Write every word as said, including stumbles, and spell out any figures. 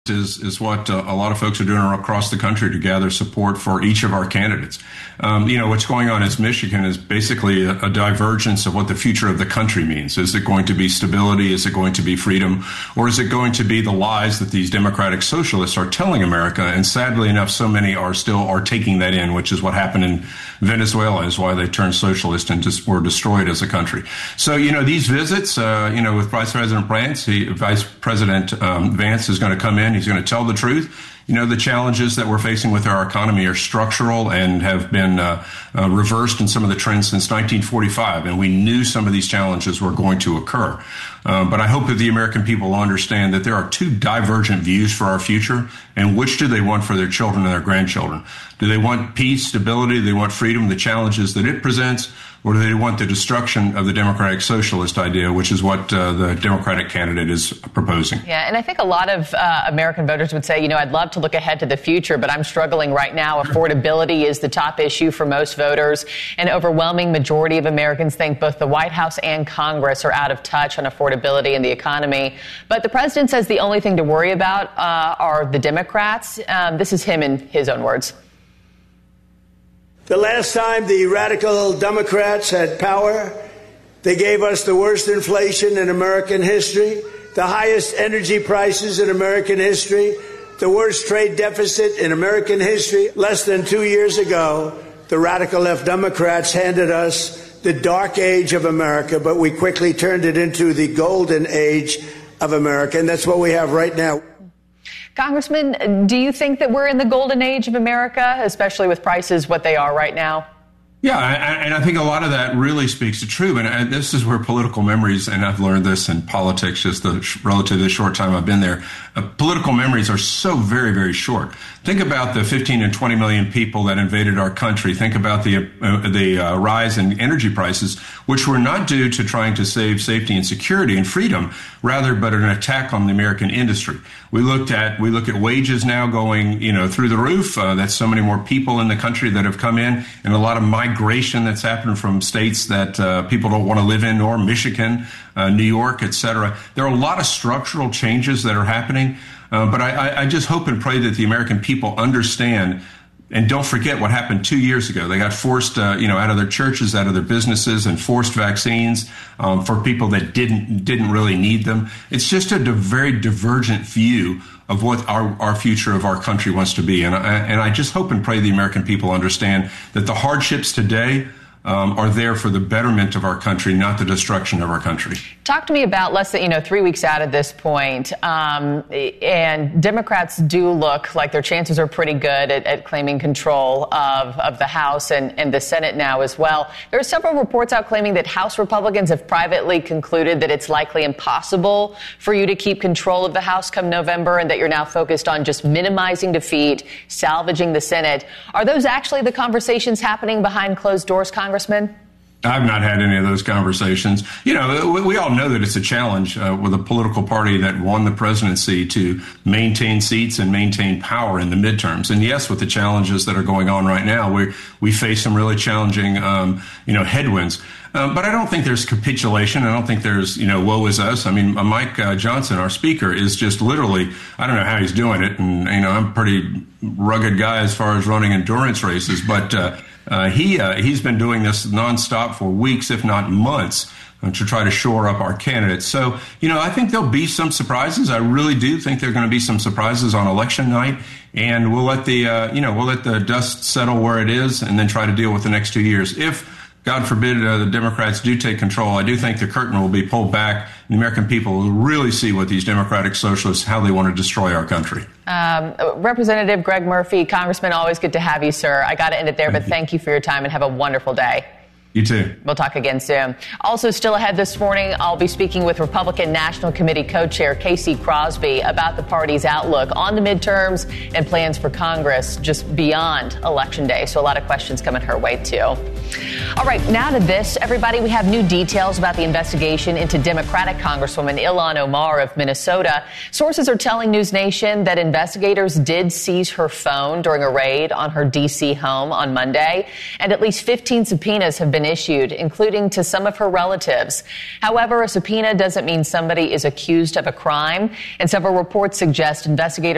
is is what uh, a lot of folks are doing across the country to gather support for each of our candidates. Um, you know, what's going on in Michigan is basically a, a divergence of what the future of the country means. Is it going to be stability? Is it going to be freedom? Or is it going to be the lies that these democratic socialists are telling America? And sadly enough, so many are still are taking that in, which is what happened in Venezuela, is why they turned socialist and just were destroyed as a country. So, you know, these visits, uh, you know, with Vice President Vance, he, Vice President um, Vance is going to come in. He's going to tell the truth. You know, the challenges that we're facing with our economy are structural and have been uh, uh, reversed in some of the trends since nineteen forty-five. And we knew some of these challenges were going to occur. Uh, but I hope that the American people will understand that there are two divergent views for our future. And which do they want for their children and their grandchildren? Do they want peace, stability? Do they want freedom, the challenges that it presents? Or do they want the destruction of the democratic socialist idea, which is what uh, the Democratic candidate is proposing? Yeah, and I think a lot of uh, American voters would say, you know, I'd love to look ahead to the future, but I'm struggling right now. Affordability is the top issue for most voters. An overwhelming majority of Americans think both the White House and Congress are out of touch on affordability and the economy. But the president says the only thing to worry about uh, are the Democrats. Um, this is him in his own words. The last time the radical Democrats had power, they gave us the worst inflation in American history, the highest energy prices in American history, the worst trade deficit in American history. Less than two years ago, the radical left Democrats handed us the dark age of America, but we quickly turned it into the golden age of America, and that's what we have right now. Congressman, do you think that we're in the golden age of America, especially with prices what they are right now? Yeah, and I think a lot of that really speaks to truth. And this is where political memories, and I've learned this in politics just the relatively short time I've been there, uh, political memories are so very, very short. Think about the fifteen and twenty million people that invaded our country. Think about the uh, the uh, rise in energy prices, which were not due to trying to save safety and security and freedom, rather, but an attack on the American industry. We looked at we look at wages now going, you know, through the roof. Uh, that's so many more people in the country that have come in, and a lot of migration that's happened from states that uh, people don't want to live in, or Michigan, uh, New York, et cetera. There are a lot of structural changes that are happening. Uh, but I, I just hope and pray that the American people understand and don't forget what happened two years ago. They got forced, uh, you know, out of their churches, out of their businesses, and forced vaccines um, for people that didn't didn't really need them. It's just a di- very divergent view of what our, our future of our country wants to be. And I, and I just hope and pray the American people understand that the hardships today Um, are there for the betterment of our country, not the destruction of our country. Talk to me about less than, you know, three weeks out at this point, um, and Democrats do look like their chances are pretty good at, at claiming control of, of the House and, and the Senate now as well. There are several reports out claiming that House Republicans have privately concluded that it's likely impossible for you to keep control of the House come November, and that you're now focused on just minimizing defeat, salvaging the Senate. Are those actually the conversations happening behind closed doors, Congress? Congressman? I've not had any of those conversations. You know, we, we all know that it's a challenge uh, with a political party that won the presidency to maintain seats and maintain power in the midterms. And yes, with the challenges that are going on right now, we we face some really challenging, um, you know, headwinds. Um, but I don't think there's capitulation. I don't think there's, you know, woe is us. I mean, Mike uh, Johnson, our speaker, is just literally, I don't know how he's doing it. And, you know, I'm a pretty rugged guy as far as running endurance races. But uh, uh, he uh, he's been doing this nonstop for weeks, if not months, uh, to try to shore up our candidates. So, you know, I think there'll be some surprises. I really do think there are going to be some surprises on election night. And we'll let the, uh, you know, we'll let the dust settle where it is and then try to deal with the next two years. If God forbid uh, the Democrats do take control, I do think the curtain will be pulled back and the American people will really see what these democratic socialists, how they want to destroy our country. Um, Representative Greg Murphy, Congressman, always good to have you, sir. I got to end it there, thank but you. Thank you for your time and have a wonderful day. You too. We'll talk again soon. Also still ahead this morning, I'll be speaking with Republican National Committee co-chair Casey Crosby about the party's outlook on the midterms and plans for Congress just beyond Election Day. So a lot of questions coming her way, too. All right, now to this, everybody. We have new details about the investigation into Democratic Congresswoman Ilhan Omar of Minnesota. Sources are telling News Nation that investigators did seize her phone during a raid on her D C home on Monday, and at least fifteen subpoenas have been issued, including to some of her relatives. However, a subpoena doesn't mean somebody is accused of a crime, and several reports suggest investigators